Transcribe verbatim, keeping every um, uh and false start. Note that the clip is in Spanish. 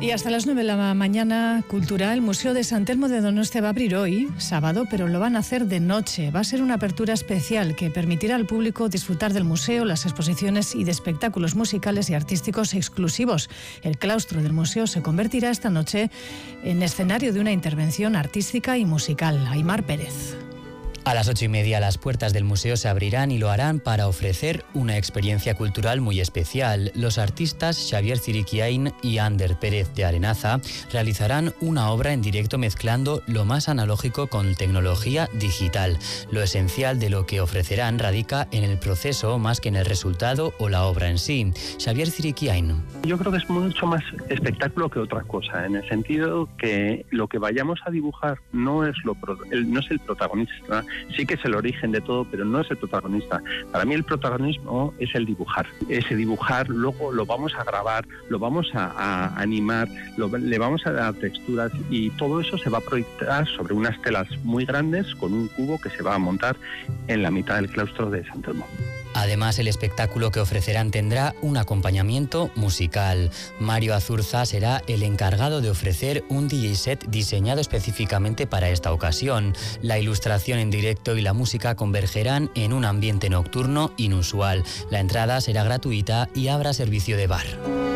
Y hasta las nueve de la mañana, Cultura, el Museo de San Telmo de Donostia va a abrir hoy, sábado, pero lo van a hacer de noche. Va a ser una apertura especial que permitirá al público disfrutar del museo, las exposiciones y de espectáculos musicales y artísticos exclusivos. El claustro del museo se convertirá esta noche en escenario de una intervención artística y musical. Aimar Pérez. A las ocho y media las puertas del museo se abrirán y lo harán para ofrecer una experiencia cultural muy especial. Los artistas Xavier Zirikiain y Ander Pérez de Arenaza realizarán una obra en directo mezclando lo más analógico con tecnología digital. Lo esencial de lo que ofrecerán radica en el proceso más que en el resultado o la obra en sí. Xavier Zirikiain. Yo creo que es mucho más espectáculo que otra cosa, en el sentido que lo que vayamos a dibujar no es, lo, no es el protagonista. Sí que es el origen de todo, pero no es el protagonista. Para mí el protagonismo es el dibujar. Ese dibujar luego lo vamos a grabar, lo vamos a, a animar, lo, le vamos a dar texturas y todo eso se va a proyectar sobre unas telas muy grandes con un cubo que se va a montar en la mitad del claustro de San Telmo. Además, el espectáculo que ofrecerán tendrá un acompañamiento musical. Mario Azurza será el encargado de ofrecer un D J set diseñado específicamente para esta ocasión. La ilustración en directo y la música convergerán en un ambiente nocturno inusual. La entrada será gratuita y habrá servicio de bar.